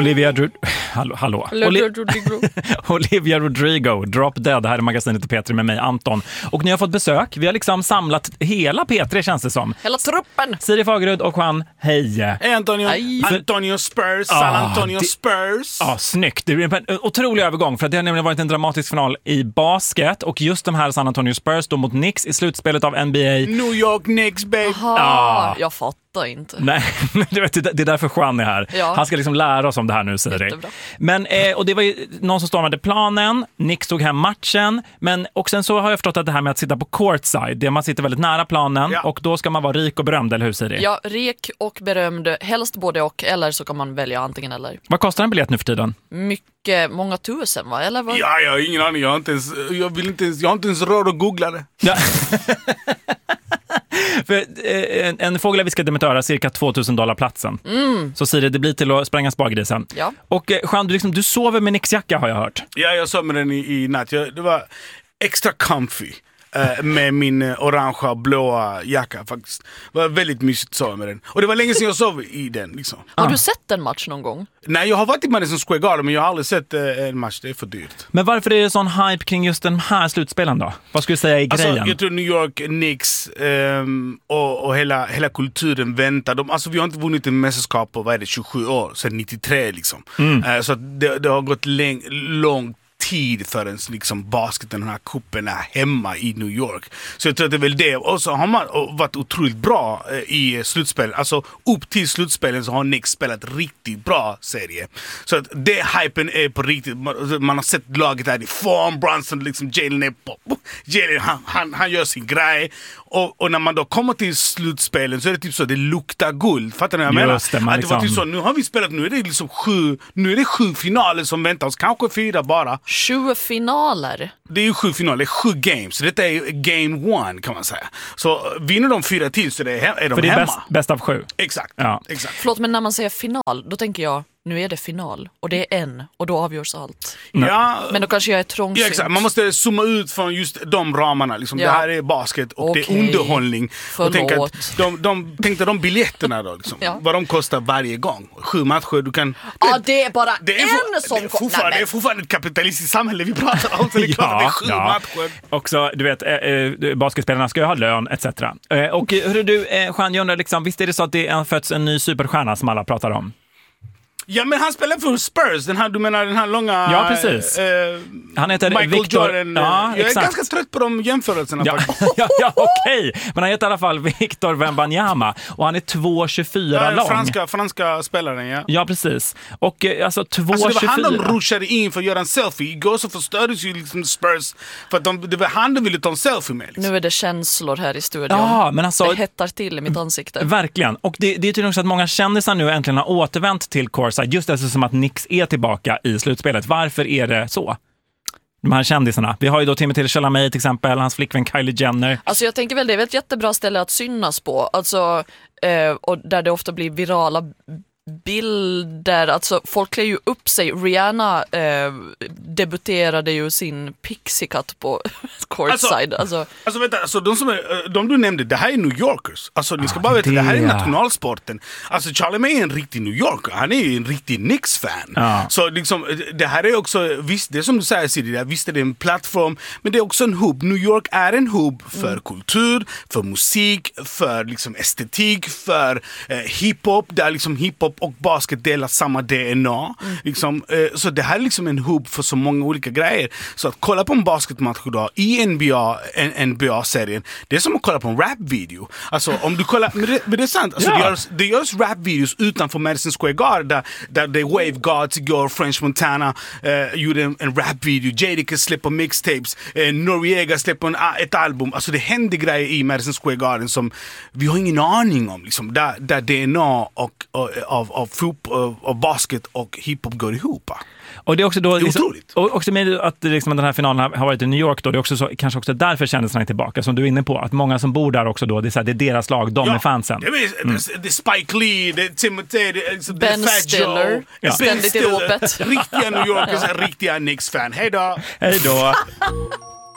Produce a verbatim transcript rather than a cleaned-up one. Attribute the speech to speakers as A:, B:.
A: Olivia Dro- hallå, hallå. Oli-
B: Rodrigo.
A: Olivia Rodrigo, Drop Dead, här är magasinet och P tre med mig, Anton. Och ni har fått besök, vi har liksom samlat hela P tre, känns det som.
B: Hela truppen.
A: Siri Fagerud och Juan, hej.
C: Hej Antonio.
B: Hej.
C: Antonio Spurs,
A: Ah,
C: San Antonio
A: det-
C: Spurs.
A: Ja, snyggt. Det blir en otrolig övergång för att det har nämligen varit en dramatisk final i basket och just de här San Antonio Spurs då mot Knicks i slutspelet av N B A.
C: New York Knicks, babe.
B: Aha,
A: Ah.
B: jag fattar inte.
A: Nej, du vet, det är därför Juan är här.
B: Ja.
A: Han ska liksom lära oss om det här nu, Siri.
B: Jättebra.
A: Men, eh, och det var ju någon som stormade planen, Knicks tog hem matchen, men och sen så har jag förstått att det här med att sitta på courtside, det man sitter väldigt nära planen
C: Ja.
A: och då ska man vara rik och berömd, eller hur, Siri?
B: Ja, rik och berömd, helst både och, eller så kan man välja antingen eller.
A: Vad kostar en biljett nu för tiden?
B: Mycket, många tusen va? Eller vad?
C: Ja, jag har ingen aning. Jag har inte ens, jag vill inte ens, jag har inte ens råd att googla det.
A: Ja. För, eh, en, en fågel viskade med ett öra, cirka tvåtusen dollar platsen.
B: Mm.
A: Så Siri, det blir till att spränga spargrisen.
B: Ja.
A: Och eh, Jean, du, liksom, du sover med Knicks-jacka, har jag hört.
C: Ja, jag sov med den i, i natt. Jag, det var extra comfy. eh, Med min eh, orangea och blåa jacka faktiskt. Det var väldigt mysigt att sova med den. Och det var länge sedan jag sov i den liksom.
B: Har
A: Ah.
B: du sett en match någon gång?
C: Nej, jag har varit i Madison Square Garden, men jag har aldrig sett eh, en match. Det är för dyrt.
A: Men varför är det sån hype kring just den här slutspelen då? Vad skulle du säga i
C: Alltså,
A: grejen?
C: jag tror New York Knicks ehm, och, och hela, hela kulturen väntar. De, alltså, vi har inte vunnit en mästerskap på vad är det, tjugosju år, sedan nittiotre liksom.
A: Mm.
C: Eh, så att det, det har gått läng, lång tid förrän liksom basketen, den här kuppen är hemma i New York. Så jag tror att det är väl det. Och så har man varit otroligt bra eh, i slutspel. Alltså upp till slutspelen så har Knicks spelat riktigt bra serie. Så att det hypen är på riktigt. Man, man har sett laget där i form, Brunson, liksom Jalen är på. Jalen, han, han, han gör sin grej. Och, och när man då kommer till slutspelen så är det typ så, det luktar guld. Fattar ni vad jag
A: Just det,
C: menar?
A: man
C: Att det var
A: liksom-
C: typ så, nu har vi spelat, nu är det liksom sju, nu är det sju finaler som väntar oss. Kanske fyra bara.
B: Sju finaler.
C: Det är ju sju finaler, det är sju games. Så detta är game one kan man säga. Så vinner de fyra till så det är, är de
A: För det är
C: hemma.
A: bäst, bäst av sju.
C: Exakt,
A: Ja.
C: exakt.
B: Förlåt, men när man säger final, då tänker jag, nu är det final. Och det är en, och då avgörs allt.
C: Ja,
B: Men då kanske jag är
C: ja,
B: trångsynt.
C: exakt. Man måste zooma ut från just de ramarna. Liksom.
B: Ja.
C: Det här är basket och det
B: Okej.
C: är underhållning. Och tänk
B: Förlåt.
C: att de, de tänkte de biljetterna då, liksom,
B: Ja.
C: vad de kostar varje gång. Sju matcher, du kan...
B: Ja, det är bara
C: Det är,
B: en
C: for,
B: som...
C: det, är fortfarande,
B: Nej,
C: det är fortfarande ett kapitalistiskt samhälle vi pratar om. Så det är klart att det är sju matcher.
A: Också, du vet, eh, eh, basketspelarna ska ju ha lön, et cetera. Eh, och hörru du, eh, Jean, jag undrar liksom, visst är det så att det har fötts en ny superstjärna som alla pratar om?
C: Ja, men han spelar för Spurs, den här, du menar den här långa...
A: Ja, precis.
C: Eh,
A: Han heter
C: Michael
A: Victor...
C: Jordan.
A: Ja,
C: jag är
A: exakt.
C: ganska trött på de jämförelserna
A: Ja,
C: faktiskt.
A: ja, ja okej. Men han heter i alla fall Victor Wembanyama och han är två tjugofyra
C: Ja,
A: lång.
C: franska, franska spelaren, ja.
A: Ja, precis. Och eh, alltså två
C: Alltså det var han de
A: tjugofyra.
C: ruschade in för att göra en selfie. Igår så förstördes ju liksom Spurs för att de, det var han de ville ta en selfie med. Liksom.
B: Nu är det känslor här i studion.
A: Ja, men alltså...
B: Det hettar till i mitt ansikte.
A: Verkligen. Och det, det är tydligen också att många kändisar nu äntligen har återvänt till courtside just eftersom att Knicks är tillbaka i slutspelet. Varför är det så? De här kändisarna. Vi har ju då Timothée Chalamet till exempel, hans flickvän Kylie Jenner.
B: Alltså jag tänker väl det är väl ett jättebra ställe att synas på. Alltså, eh, och där det ofta blir virala bilder. Alltså folk klär ju upp sig. Rihanna eh, debuterade ju sin pixie cut på courtside. Alltså,
C: Alltså, alltså vänta, alltså, de, som är, de du nämnde, det här är New Yorkers. Alltså ni ska
A: Ah,
C: bara veta,
A: det-
C: det här är nationalsporten. Alltså Charlie är en riktig New Yorker, han är ju en riktig Knicks-fan.
A: Ja.
C: Så liksom, det här är också, visst det är som du säger Siri, visst är det en plattform, men det är också en hub. New York är en hub för
B: Mm.
C: kultur, för musik, för liksom estetik, för eh, hiphop, där liksom hiphop och basket delar samma D N A.
B: Mm.
C: Liksom, eh, så det här är liksom en hub för så många olika grejer. Så att kolla på en basketmatch idag i N B A, N B A-serien, det är som att kolla på en rap-video. Alltså om du kollar, men det, men det är sant, alltså,
A: Ja.
C: det görs, det görs rap-videos utanför Madison Square Garden där, där The Wave Gods igår, French Montana eh, gjorde en, en rap-video, Jadakiss släpper mixtapes, eh, Noriega släpper en, ett album. Alltså det händer grejer i Madison Square Garden som vi har ingen aning om, liksom, där, där D N A och, och, av, av, fotboll, av basket och hiphop går ihop.
A: Och det är också då,
C: Det är
A: liksom,
C: otroligt.
A: och också med att liksom, den här finalen har, har varit i New York då, det är också så, kanske också därför kändisarna är tillbaka, som du är inne på, att många som bor där också då, det är, så här, det är deras lag, de är fansen.
C: Det är, mm. det är Spike Lee, det är Timothée, det är, det
B: Ben
C: är Fat
B: Stiller,
C: Joe,
B: ja. Ständigt i ropet.
C: Riktiga New Yorkers, riktiga Knicks-fan. Hej då!
A: Hej då!